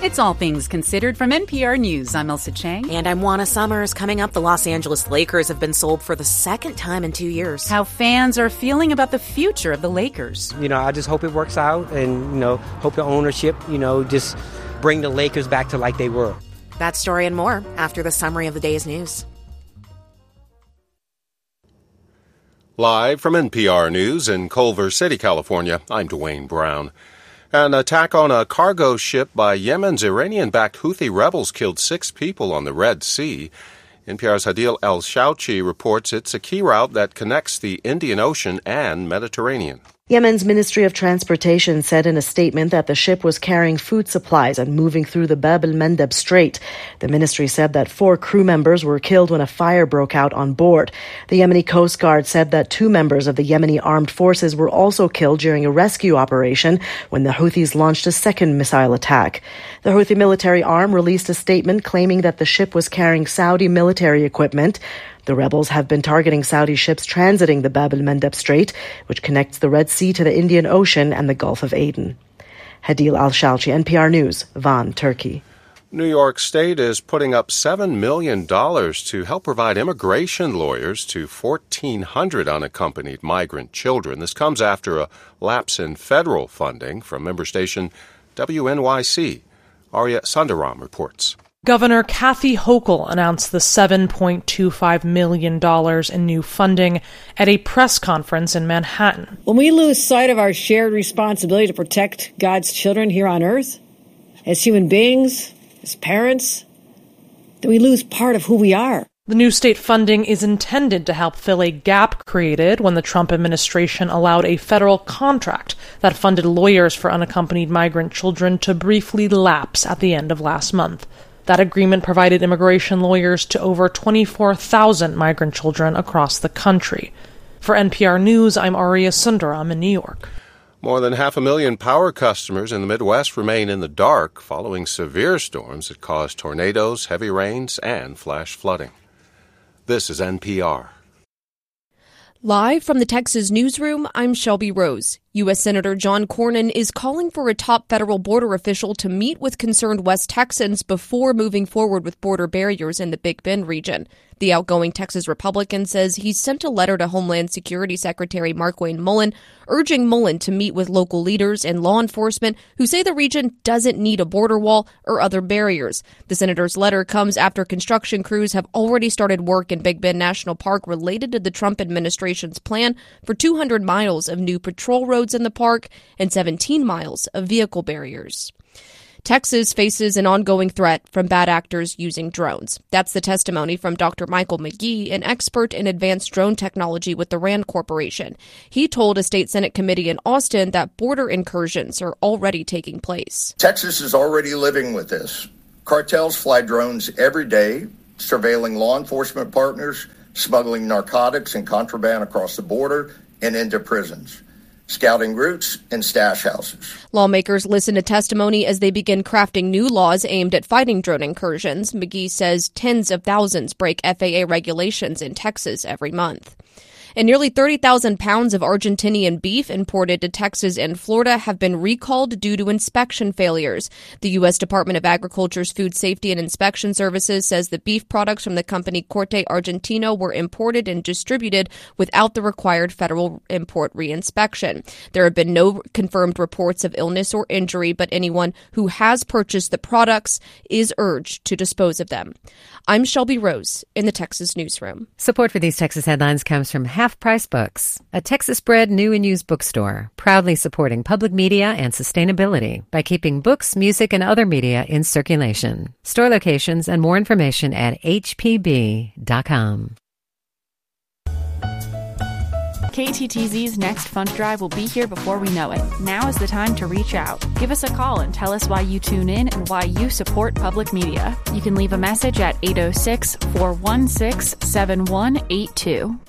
It's All Things Considered from NPR News. I'm Elsa Chang. And I'm Juana Summers. Coming up, the Los Angeles Lakers have been sold for the second time in 2 years. How fans are feeling about the future of the Lakers. I just hope it works out and, hope the ownership, just bring the Lakers back to like they were. That story and more after the summary of the day's news. Live from NPR News in Culver City, California, I'm Dwayne Brown. An attack on a cargo ship by Yemen's Iranian-backed Houthi rebels killed 6 people on the Red Sea. NPR's Hadil El-Shouchi reports it's a key route that connects the Indian Ocean and Mediterranean. Yemen's Ministry of Transportation said in a statement that the ship was carrying food supplies and moving through the Bab el-Mandeb Strait. The ministry said that 4 crew members were killed when a fire broke out on board. The Yemeni Coast Guard said that 2 members of the Yemeni armed forces were also killed during a rescue operation when the Houthis launched a second missile attack. The Houthi military arm released a statement claiming that the ship was carrying Saudi military equipment. The rebels have been targeting Saudi ships transiting the Bab el-Mandeb Strait, which connects the Red Sea to the Indian Ocean and the Gulf of Aden. Hadil Al-Shalchi, NPR News, Van, Turkey. New York State is putting up $7 million to help provide immigration lawyers to 1,400 unaccompanied migrant children. This comes after a lapse in federal funding from member station WNYC. Arya Sundaram reports. Governor Kathy Hochul announced the $7.25 million in new funding at a press conference in Manhattan. When we lose sight of our shared responsibility to protect God's children here on earth, as human beings, as parents, then we lose part of who we are. The new state funding is intended to help fill a gap created when the Trump administration allowed a federal contract that funded lawyers for unaccompanied migrant children to briefly lapse at the end of last month. That agreement provided immigration lawyers to over 24,000 migrant children across the country. For NPR News, I'm Arya Sundaram in New York. More than 500,000 power customers in the Midwest remain in the dark following severe storms that caused tornadoes, heavy rains, and flash flooding. This is NPR. Live from the Texas newsroom, I'm Shelby Rose. U.S. Senator John Cornyn is calling for a top federal border official to meet with concerned West Texans before moving forward with border barriers in the Big Bend region. The outgoing Texas Republican says he sent a letter to Homeland Security Secretary Markwayne Mullin, urging Mullin to meet with local leaders and law enforcement who say the region doesn't need a border wall or other barriers. The senator's letter comes after construction crews have already started work in Big Bend National Park related to the Trump administration's plan for 200 miles of new patrol roads in the park and 17 miles of vehicle barriers. Texas faces an ongoing threat from bad actors using drones. That's the testimony from Dr. Michael McGee, an expert in advanced drone technology with the RAND Corporation. He told a state Senate committee in Austin that border incursions are already taking place. Texas is already living with this. Cartels fly drones every day, surveilling law enforcement partners, smuggling narcotics and contraband across the border and into prisons, scouting routes and stash houses. Lawmakers listen to testimony as they begin crafting new laws aimed at fighting drone incursions. McGee says tens of thousands break FAA regulations in Texas every month. And nearly 30,000 pounds of Argentinian beef imported to Texas and Florida have been recalled due to inspection failures. The U.S. Department of Agriculture's Food Safety and Inspection Services says the beef products from the company Corte Argentino were imported and distributed without the required federal import reinspection. There have been no confirmed reports of illness or injury, but anyone who has purchased the products is urged to dispose of them. I'm Shelby Rose in the Texas Newsroom. Support for these Texas headlines comes from Half Price Books, a Texas-bred new and used bookstore, proudly supporting public media and sustainability by keeping books, music, and other media in circulation. Store locations and more information at hpb.com. KTTZ's next fund drive will be here before we know it. Now is the time to reach out. Give us a call and tell us why you tune in and why you support public media. You can leave a message at 806-416-7182.